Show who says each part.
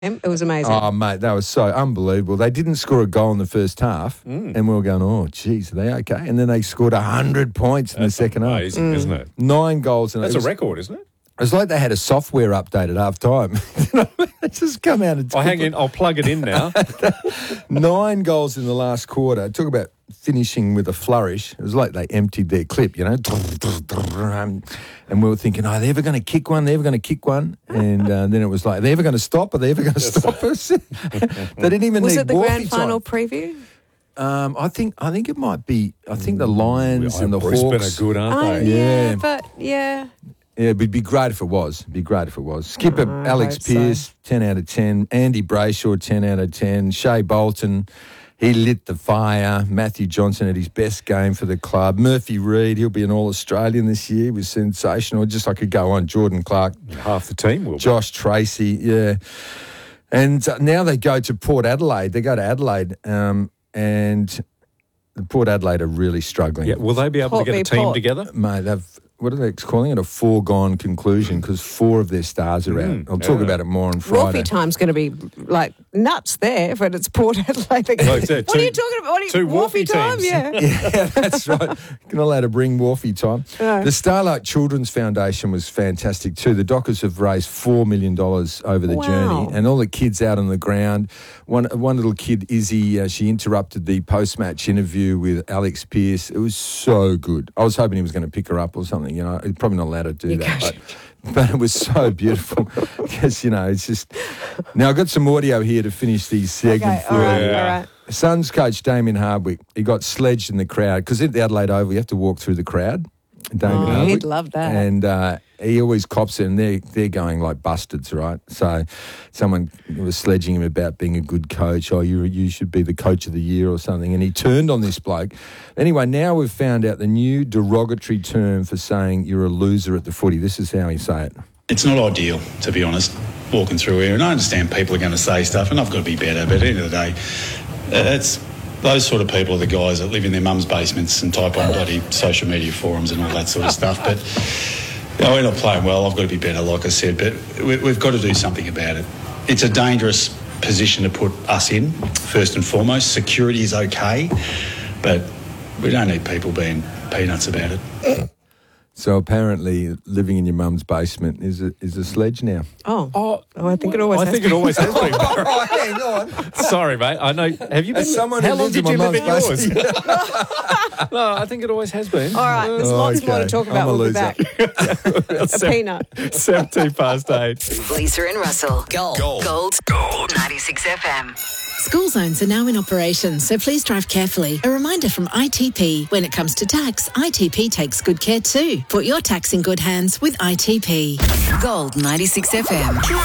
Speaker 1: It was amazing.
Speaker 2: Oh, mate, that was so unbelievable. They didn't score a goal in the first half, and we were going, oh, geez, are they okay? And then they scored 100 points in the second half.
Speaker 3: Amazing, isn't it?
Speaker 2: 9 goals.
Speaker 3: That's a record, isn't it?
Speaker 2: It was like they had a software update at half time. They just come out and...
Speaker 3: Hang in. I'll plug it in now.
Speaker 2: 9 goals in the last quarter. Talk about finishing with a flourish. It was like they emptied their clip, you know. And we were thinking, are they ever going to kick one? They're ever going to kick one? And then it was like, are they ever going to stop? Are they ever going to stop us? They didn't even
Speaker 1: Was
Speaker 2: need
Speaker 1: it the grand
Speaker 2: time.
Speaker 1: final preview?
Speaker 2: I think it might be. I think the Lions and the
Speaker 3: Brisbane
Speaker 2: Hawks
Speaker 3: are good, aren't they?
Speaker 2: Yeah.
Speaker 1: But yeah.
Speaker 2: Yeah, it'd be great if it was. It'd be great if it was. Skipper
Speaker 1: I
Speaker 2: Alex
Speaker 1: hope so.
Speaker 2: Pearce, 10 out of 10. Andy Brayshaw, 10 out of 10. Shea Bolton, he lit the fire. Matthew Johnson had his best game for the club. Murphy Reid, he'll be an All-Australian this year. He was sensational. Just I could go on. Jordan Clark.
Speaker 3: Half the team will be.
Speaker 2: Josh Tracy, yeah. And now they go to Port Adelaide. They go to Adelaide and Port Adelaide are really struggling.
Speaker 3: Yeah, will they be able
Speaker 1: Port
Speaker 3: to get a
Speaker 1: v
Speaker 3: team
Speaker 1: Port.
Speaker 3: together?
Speaker 2: Mate, what are they calling it? A foregone conclusion because 4 of their stars are out. I'll talk about it more on Friday.
Speaker 1: Wolfie time's going to be like nuts there, but it's Port Adelaide.
Speaker 3: Like I said,
Speaker 1: What are you talking about?
Speaker 3: two
Speaker 1: Wolfie
Speaker 3: Wolfie
Speaker 1: time?
Speaker 3: teams.
Speaker 1: Yeah.
Speaker 2: Yeah, that's right. You're not allowed to bring Wolfie time.
Speaker 1: No.
Speaker 2: The Starlight Children's Foundation was fantastic too. The Dockers have raised $4 million over the
Speaker 1: Wow.
Speaker 2: journey, and all the kids out on the ground. One little kid, Izzy, she interrupted the post-match interview with Alex Pearce. It was so good. I was hoping he was going to pick her up or something. You know, he's probably not allowed to do that. But it was so beautiful because, you know, it's just... Now, I've got some audio here to finish these segments.
Speaker 1: Okay, all right.
Speaker 2: Suns coach Damien Hardwick, he got sledged in the crowd because at the Adelaide Oval, you have to walk through the crowd. Damien Hardwick.
Speaker 1: He'd love that.
Speaker 2: And he always cops it, and they're going like bastards, right? So someone was sledging him about being a good coach. Oh, you should be the coach of the year or something. And he turned on this bloke. Anyway, now we've found out the new derogatory term for saying you're a loser at the footy. This is how he say it.
Speaker 4: It's not ideal, to be honest, walking through here. And I understand people are going to say stuff, and I've got to be better. But at the end of the day, it's those sort of people are the guys that live in their mum's basements and type on bloody social media forums and all that sort of stuff. But you know, we're not playing well. I've got to be better, like I said. But we've got to do something about it. It's a dangerous position to put us in, first and foremost. Security is okay, but we don't need people being peanuts about it.
Speaker 2: So apparently living in your mum's basement is a sledge now.
Speaker 1: Oh, I think it always
Speaker 3: I
Speaker 1: has
Speaker 3: think
Speaker 1: been.
Speaker 3: it always has been.
Speaker 2: Oh, hang on.
Speaker 3: Sorry, mate. I know. Have you been?
Speaker 2: Someone
Speaker 3: how
Speaker 2: who
Speaker 3: long
Speaker 2: lives in
Speaker 3: did you
Speaker 2: my
Speaker 3: live in
Speaker 2: mum's
Speaker 3: yours?
Speaker 2: basement.
Speaker 3: No, I think it always has been.
Speaker 1: All right, there's lots more to talk about.
Speaker 2: I'm a
Speaker 1: We'll be
Speaker 2: loser.
Speaker 1: back. A peanut.
Speaker 3: 17 past 8.
Speaker 5: Lisa and Russell. Gold 96 FM.
Speaker 6: School zones are now in operation, so please drive carefully. A reminder from ITP. When it comes to tax, ITP takes good care too. Put your tax in good hands with ITP.
Speaker 5: Gold 96 FM.